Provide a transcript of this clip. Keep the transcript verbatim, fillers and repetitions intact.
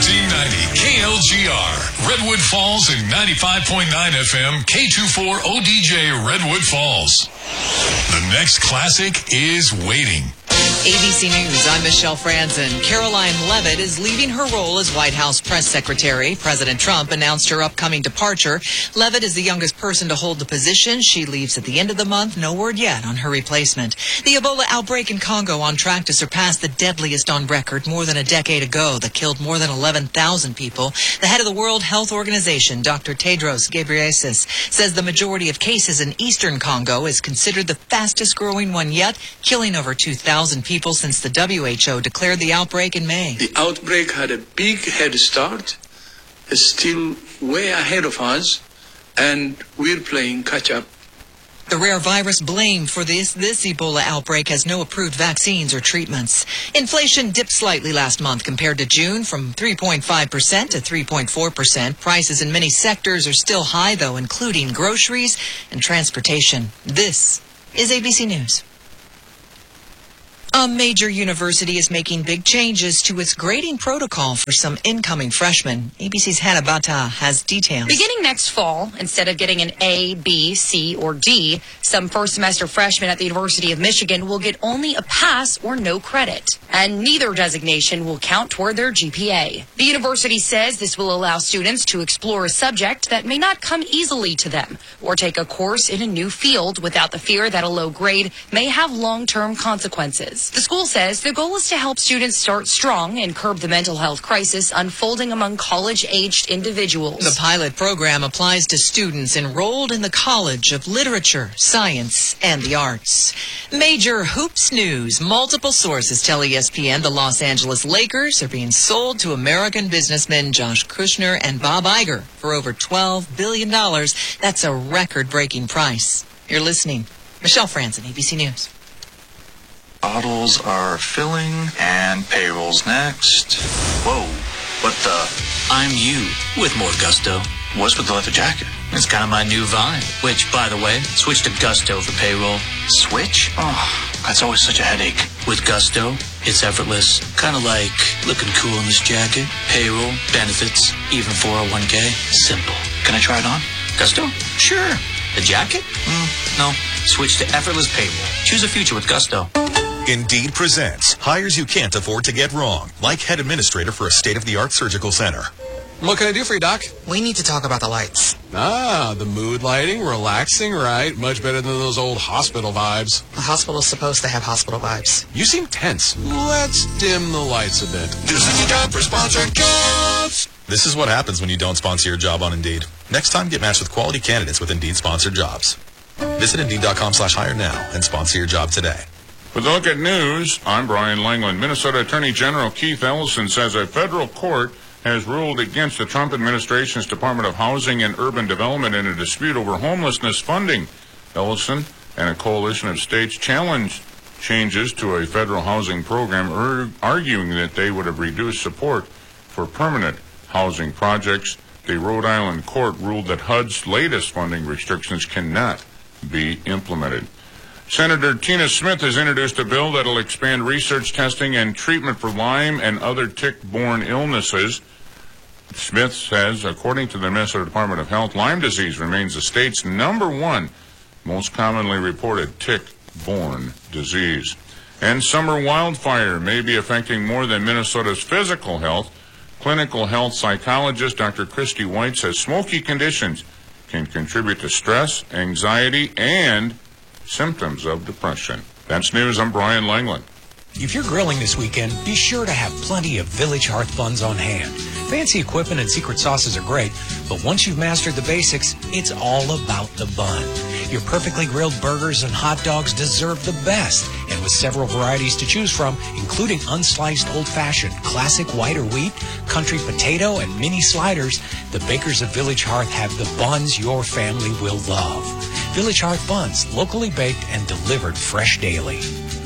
Z ninety, K L G R, Redwood Falls, and ninety-five point nine F M, K twenty-four O D J, Redwood Falls. The next classic is waiting. A B C News, I'm Michelle Franzen. Caroline Leavitt is leaving her role as White House press secretary. President Trump announced her upcoming departure. Leavitt is the youngest person to hold the position. She leaves at the end of the month. No word yet on her replacement. The Ebola outbreak in Congo on track to surpass the deadliest on record more than a decade ago that killed more than eleven thousand people. The head of the World Health Organization, Doctor Tedros Ghebreyesus, says the majority of cases in eastern Congo is considered the fastest growing one yet, killing over two thousand people since the W H O declared the outbreak in May. The outbreak had a big head start, is still way ahead of us, and we're playing catch-up. The rare virus blamed for this, this Ebola outbreak has no approved vaccines or treatments. Inflation dipped slightly last month compared to June from three point five percent to three point four percent. Prices in many sectors are still high, though, including groceries and transportation. This is A B C News. A major university is making big changes to its grading protocol for some incoming freshmen. A B C's Hannah Bata has details. Beginning next fall, instead of getting an A, B, C, or D, some first-semester freshmen at the University of Michigan will get only a pass or no credit. And neither designation will count toward their G P A. The university says this will allow students to explore a subject that may not come easily to them, or take a course in a new field without the fear that a low grade may have long-term consequences. The school says the goal is to help students start strong and curb the mental health crisis unfolding among college-aged individuals. The pilot program applies to students enrolled in the College of Literature, Science, and the Arts. Major hoops news. Multiple sources tell E S P N the Los Angeles Lakers are being sold to American businessmen Josh Kushner and Bob Iger for over twelve billion dollars. That's a record-breaking price. You're listening. Michelle Franzen, A B C News. Bottles are filling, and payroll's next. Whoa, what the? I'm you, with more gusto. What's with the leather jacket? It's kind of my new vibe. Which, by the way, switch to Gusto for payroll. Switch? Oh, that's always such a headache. With Gusto, it's effortless. Kind of like looking cool in this jacket. Payroll, benefits, even four oh one k. Simple. Can I try it on? Gusto? Sure. The jacket? Mm, no. Switch to effortless payroll. Choose a future with Gusto. Indeed presents hires you can't afford to get wrong, like head administrator for a state-of-the-art surgical center. What can I do for you, Doc? We need to talk about the lights. Ah, the mood lighting, relaxing, right? Much better than those old hospital vibes. The hospital's supposed to have hospital vibes. You seem tense. Let's dim the lights a bit. This is your job for sponsored jobs. This is what happens when you don't sponsor your job on Indeed. Next time, get matched with quality candidates with Indeed sponsored jobs. Visit Indeed.com slash hire now and sponsor your job today. With a look at news, I'm Brian Langland. Minnesota Attorney General Keith Ellison says a federal court has ruled against the Trump administration's Department of Housing and Urban Development in a dispute over homelessness funding. Ellison and a coalition of states challenged changes to a federal housing program, er- arguing that they would have reduced support for permanent housing projects. The Rhode Island court ruled that H U D's latest funding restrictions cannot be implemented. Senator Tina Smith has introduced a bill that will expand research, testing, and treatment for Lyme and other tick-borne illnesses. Smith says, according to the Minnesota Department of Health, Lyme disease remains the state's number one most commonly reported tick-borne disease. And summer wildfire may be affecting more than Minnesota's physical health. Clinical health psychologist Doctor Christy White says smoky conditions can contribute to stress, anxiety, and symptoms of depression. That's news. I'm Brian Langland. If you're grilling this weekend, be sure to have plenty of Village Hearth buns on hand. Fancy equipment and secret sauces are great, but once you've mastered the basics, it's all about the bun. Your perfectly grilled burgers and hot dogs deserve the best, and with several varieties to choose from, including unsliced old-fashioned, classic white or wheat, country potato, and mini sliders, the bakers of Village Hearth have the buns your family will love. Village Hearth buns, locally baked and delivered fresh daily.